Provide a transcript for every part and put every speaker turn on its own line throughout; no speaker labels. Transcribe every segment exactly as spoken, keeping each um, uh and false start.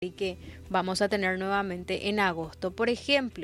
y que vamos a tener nuevamente en agosto. Por ejemplo,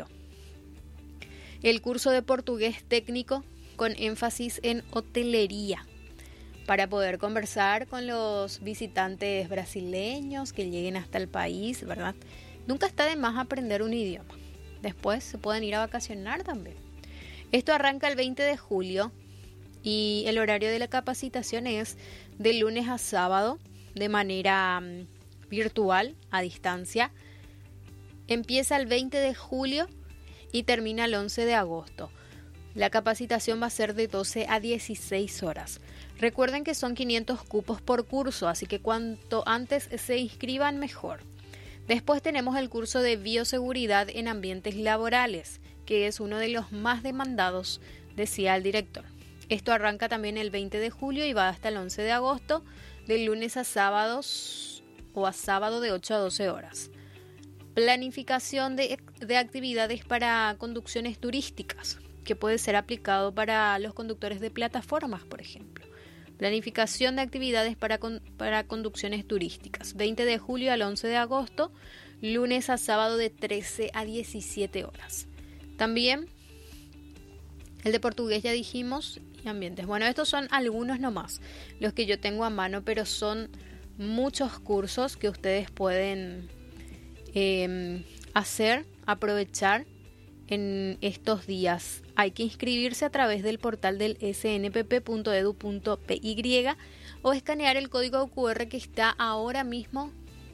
el curso de portugués técnico con énfasis en hotelería, para poder conversar con los visitantes brasileños que lleguen hasta el país, ¿verdad? Nunca está de más aprender un idioma. Después se pueden ir a vacacionar también. Esto arranca el veinte de julio y el horario de la capacitación es de lunes a sábado de manera um, virtual, a distancia. Empieza el veinte de julio y termina el once de agosto. La capacitación va a ser de doce a dieciséis horas. Recuerden que son quinientos cupos por curso, así que cuanto antes se inscriban mejor. Después tenemos el curso de bioseguridad en ambientes laborales, que es uno de los más demandados, decía el director. Esto arranca también el veinte de julio y va hasta el once de agosto, de lunes a sábados o a sábado de ocho a doce horas. Planificación de, de actividades para conducciones turísticas, que puede ser aplicado para los conductores de plataformas, por ejemplo. Planificación de actividades para, con, para conducciones turísticas, veinte de julio al once de agosto, lunes a sábado de trece a diecisiete horas. También el de portugués ya dijimos, y ambientes. Bueno, estos son algunos nomás, los que yo tengo a mano, pero son muchos cursos que ustedes pueden eh, hacer, aprovechar en estos días. Hay que inscribirse a través del portal del ese ene pe pe punto edu punto pe i o escanear el código cu erre que está ahora mismo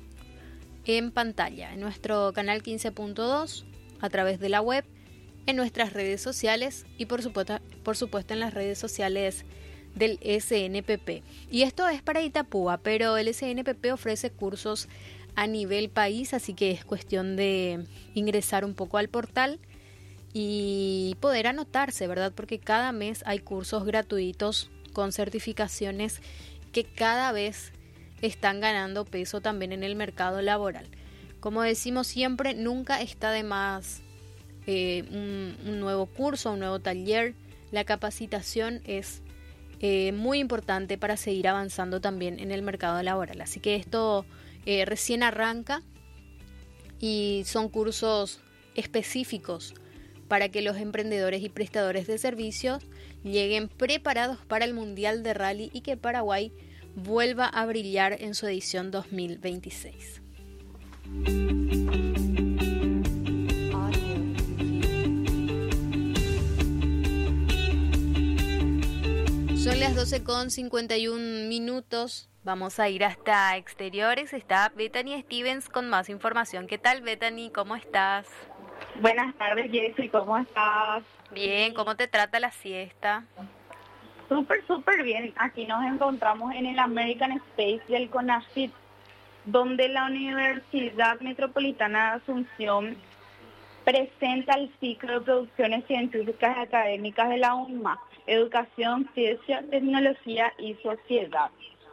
en pantalla, en nuestro canal quince punto dos, a través de la web, en nuestras redes sociales y por supuesto, por supuesto en las redes sociales del ese ene pe pe. Y esto es para Itapúa, pero el ese ene pe pe ofrece cursos a nivel país, así que es cuestión de ingresar un poco al portal y poder anotarse, ¿verdad? Porque cada mes hay cursos gratuitos con certificaciones que cada vez están ganando peso también en el mercado laboral. Como decimos siempre, nunca está de más eh, un, un nuevo curso, un nuevo taller. La capacitación es eh, muy importante para seguir avanzando también en el mercado laboral. Así que esto eh, recién arranca y son cursos específicos para que los emprendedores y prestadores de servicios lleguen preparados para el Mundial de Rally y que Paraguay vuelva a brillar en su edición dos mil veintiséis. Son las doce con cincuenta y un minutos. Vamos a ir hasta exteriores. Está Bethany Stevens con más información. ¿Qué tal, Bethany? ¿Cómo estás?
Buenas tardes, Jessy, ¿cómo estás?
Bien, ¿cómo te trata la siesta?
Súper, súper bien. Aquí nos encontramos en el American Space del CONACYT, donde la Universidad Metropolitana de Asunción presenta el ciclo de producciones científicas y académicas de la U N M A, Educación, Ciencia, Tecnología y Sociedad.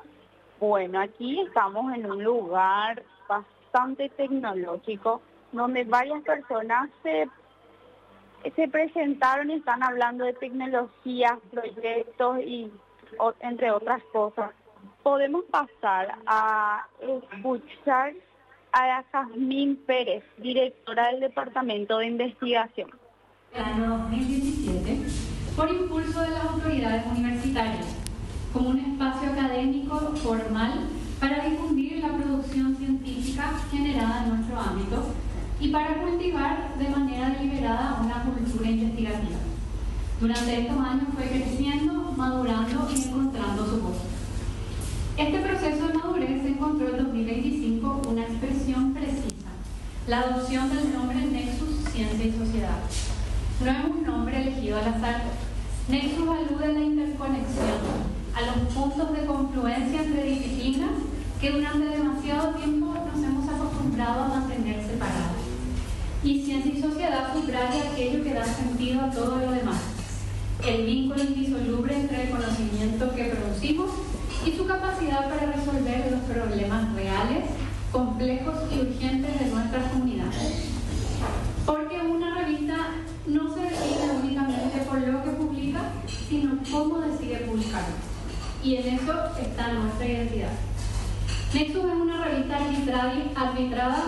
Bueno, aquí estamos en un lugar bastante tecnológico, donde varias personas se, se presentaron y están hablando de tecnologías, proyectos y o, entre otras cosas. Podemos pasar a escuchar a Jazmín Pérez, directora del Departamento de Investigación.
El año dos mil diecisiete, por impulso de las autoridades universitarias, como un espacio académico formal para difundir la producción científica generada en nuestro ámbito y para cultivar de manera deliberada una cultura investigativa. Durante estos años fue creciendo, madurando y encontrando su voz. Este proceso de madurez encontró en dos mil veinticinco una expresión precisa, la adopción del nombre Nexus Ciencia y Sociedad. No es un nombre elegido al azar. Nexus alude a la interconexión, a los puntos de confluencia entre disciplinas que durante demasiado tiempo nos hemos acostumbrado a mantener separadas. Y ciencia y sociedad subraya aquello que da sentido a todo lo demás, el vínculo indisoluble entre el conocimiento que producimos y su capacidad para resolver los problemas reales, complejos y urgentes de nuestras comunidades. Porque una revista no se define únicamente por lo que publica, sino cómo decide publicarlo. Y en eso está nuestra identidad. Nexus es una revista registrada arbitrada